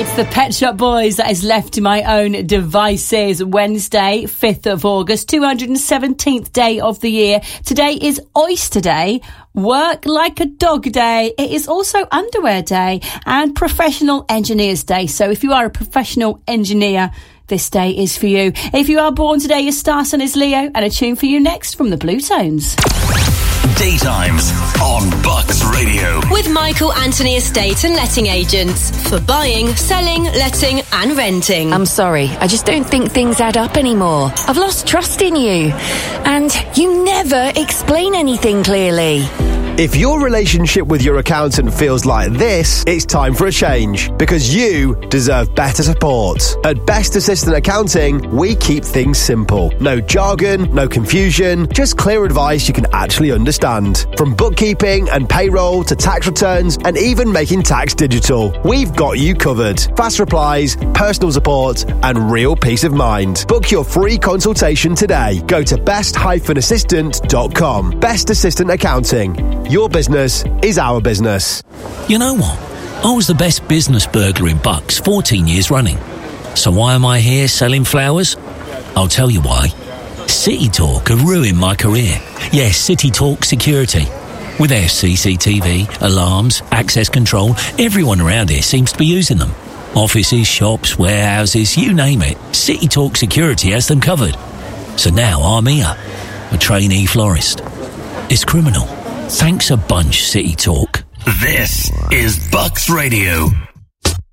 It's the Pet Shop Boys that is left to my own devices. Wednesday, 5th of August, 217th day of the year. Today is Oyster Day, Work Like a Dog Day. It is also Underwear Day and Professional Engineers Day. So if you are a professional engineer, this day is for you. If you are born today, your star sign is Leo, and a tune for you next from the Blue Tones. Daytimes on Bucks Radio. With Michael Anthony Estate and Letting Agents. For buying, selling, letting and renting. I'm sorry, I just don't think things add up anymore. I've lost trust in you. And you never explain anything clearly. If your relationship with your accountant feels like this, it's time for a change, because you deserve better support. At Best Assistant Accounting, we keep things simple. No jargon, no confusion, just clear advice you can actually understand. From bookkeeping and payroll to tax returns and even making tax digital, we've got you covered. Fast replies, personal support and real peace of mind. Book your free consultation today. Go to best-assistant.com. Best Assistant Accounting. Your business is our business. You know what? I was the best business burglar in Bucks 14 years running. So why am I here selling flowers? I'll tell you why. City Talk have ruined my career. Yes, City Talk Security. With their CCTV, alarms, access control, everyone around here seems to be using them. Offices, shops, warehouses, you name it. City Talk Security has them covered. So now I'm here, a trainee florist. It's criminal. Thanks a bunch, City Talk. This is Bucks Radio.